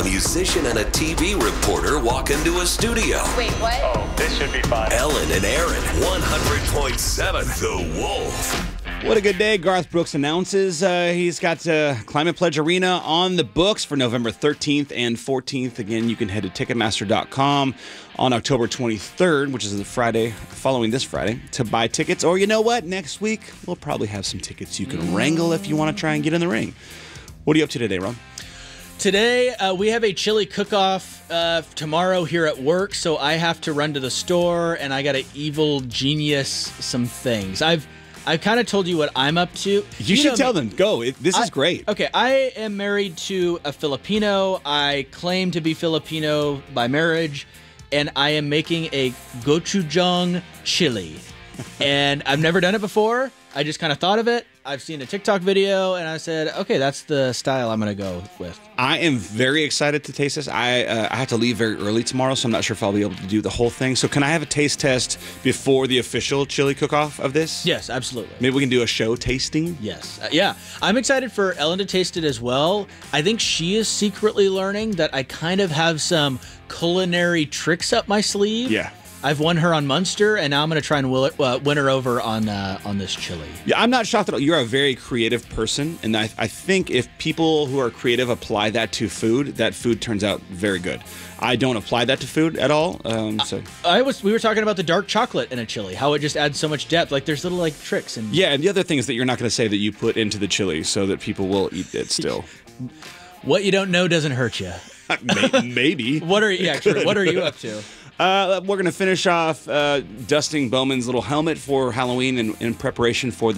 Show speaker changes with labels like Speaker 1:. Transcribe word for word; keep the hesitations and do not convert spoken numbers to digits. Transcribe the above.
Speaker 1: A musician and a T V reporter walk into a studio.
Speaker 2: Wait, what?
Speaker 3: Oh, this should be fun.
Speaker 1: Ellen and Aaron, one hundred point seven The Wolf.
Speaker 4: What a good day. Garth Brooks announces uh, he's got uh, Climate Pledge Arena on the books for November thirteenth and fourteenth. Again, you can head to Ticketmaster dot com on October twenty-third, which is the Friday following this Friday, to buy tickets. Or you know what? Next week, we'll probably have some tickets you can wrangle if you want to try and get in the ring. What are you up to today, Ron?
Speaker 5: Today, uh, we have a chili cook-off uh, tomorrow here at work, so I have to run to the store, and I got to evil genius some things. I've I've kind of told you what I'm up to.
Speaker 4: You,
Speaker 5: you
Speaker 4: should
Speaker 5: know
Speaker 4: tell
Speaker 5: me.
Speaker 4: them. Go. It, this
Speaker 5: I,
Speaker 4: is great.
Speaker 5: Okay, I am married to a Filipino. I claim to be Filipino by marriage, and I am making a gochujang chili. And I've never done it before. I just kind of thought of it. I've seen a TikTok video, and I said, okay, that's the style I'm going to go with.
Speaker 4: I am very excited to taste this. I uh, I have to leave very early tomorrow, so I'm not sure if I'll be able to do the whole thing. So can I have a taste test before the official chili cook-off of this?
Speaker 5: Yes, absolutely.
Speaker 4: Maybe we can do a show tasting?
Speaker 5: Yes. Uh, yeah. I'm excited for Ellen to taste it as well. I think she is secretly learning that I kind of have some culinary tricks up my sleeve.
Speaker 4: Yeah.
Speaker 5: I've won her on Munster, and now I'm going to try and will it, uh, win her over on uh, on this chili.
Speaker 4: Yeah, I'm not shocked at all. You're a very creative person, and I, I think if people who are creative apply that to food, that food turns out very good. I don't apply that to food at all. Um, so
Speaker 5: I was we were talking about the dark chocolate in a chili, how it just adds so much depth. Like there's little like tricks and
Speaker 4: yeah, and the other thing is that you're not going to say that you put into the chili so that people will eat it still.
Speaker 5: What you don't know doesn't hurt you.
Speaker 4: Maybe.
Speaker 5: What are yeah? True. What are you up to?
Speaker 4: Uh, we're going to finish off uh, dusting Bowman's little helmet for Halloween in, in preparation for